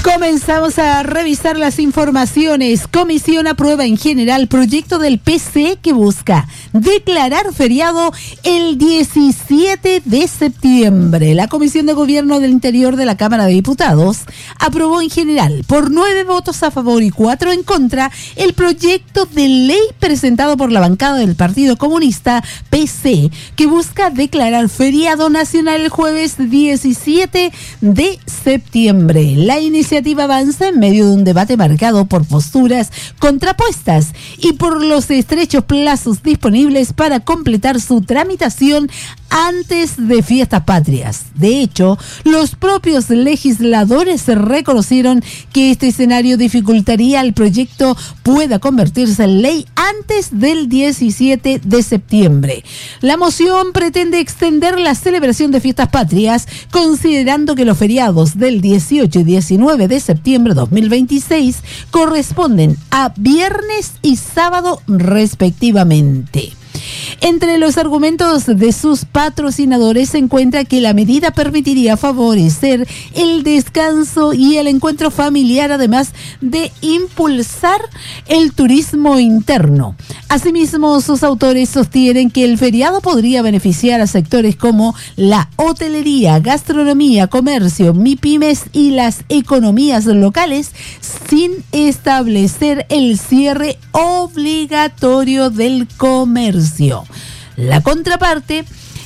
Comenzamos a revisar las informaciones. Comisión aprueba en general proyecto del PC que busca declarar feriado el 17 de septiembre. La Comisión de Gobierno del Interior de la Cámara de Diputados aprobó en general por 9 votos a favor y 4 en contra el proyecto de ley presentado por la bancada del Partido Comunista PC que busca declarar feriado nacional el jueves 17 de septiembre. La iniciativa avanza en medio de un debate marcado por posturas contrapuestas y por los estrechos plazos disponibles para completar su tramitación antes de fiestas patrias. De hecho, los propios legisladores reconocieron que este escenario dificultaría el proyecto pueda convertirse en ley antes del 17 de septiembre. La moción pretende extender la celebración de fiestas patrias, considerando que los feriados del 18 y 19 de septiembre de 2026 corresponden a viernes y sábado respectivamente. Entre los argumentos de sus patrocinadores se encuentra que la medida permitiría favorecer el descanso y el encuentro familiar, además de impulsar el turismo interno. Asimismo, sus autores sostienen que el feriado podría beneficiar a sectores como la hotelería, gastronomía, comercio, MIPYMES y las economías locales, sin establecer el cierre obligatorio del comercio. La contraparte,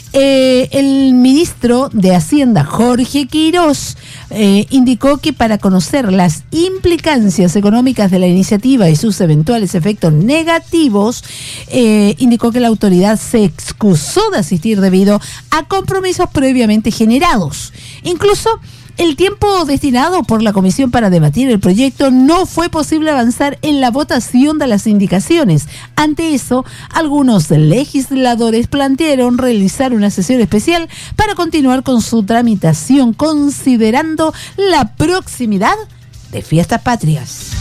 el ministro de Hacienda, Jorge Quirós, indicó que para conocer las implicancias económicas de la iniciativa y sus eventuales efectos negativos, indicó que la autoridad se excusó de asistir debido a compromisos previamente generados. Incluso el tiempo destinado por la comisión para debatir el proyecto no fue posible avanzar en la votación de las indicaciones. Ante eso, algunos legisladores plantearon realizar una sesión especial para continuar con su tramitación, considerando la proximidad de fiestas patrias.